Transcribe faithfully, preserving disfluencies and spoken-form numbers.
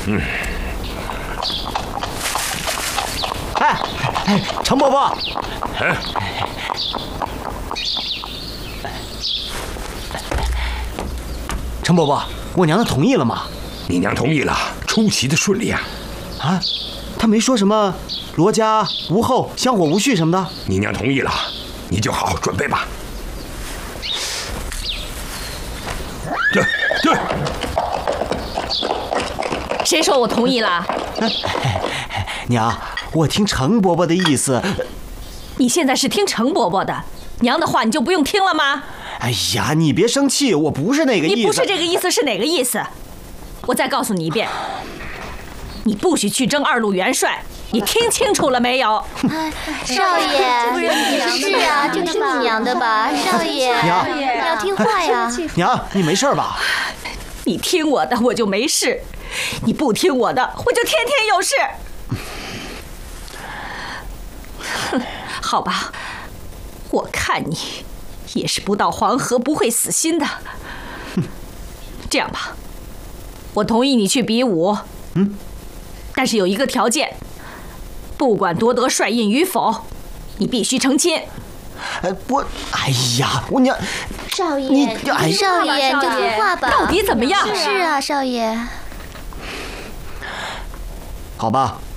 嗯。 哎哎，程伯伯。 哎。 程伯伯，我娘她同意了吗？ 你娘同意了，出奇的顺利啊！ 啊，她没说什么罗家无后、香火无序什么的。 你娘同意了，你就好好准备吧。这这， 谁说我同意了？ 娘，我听程伯伯的意思。 你现在是听程伯伯的，娘的话你就不用听了吗？ 哎呀，你别生气，我不是那个意思。 你不是这个意思是哪个意思？我再告诉你一遍，你不许去争二路元帅，你听清楚了没有？ 少爷，是啊，这是你娘的吧？少爷， 娘， 你要听话呀。 娘，你没事吧？ 你听我的，我就没事；你不听我的，我就天天有事。哼，好吧，我看你也是不到黄河不会死心的。这样吧，我同意你去比武， 嗯， 但是有一个条件，不管夺得帅印与否，你必须成亲。 哎，我，哎呀，我娘， 少爷， 你，哎， 少爷，你就听话吧。 到底怎么样？ 是啊，少爷。 好吧，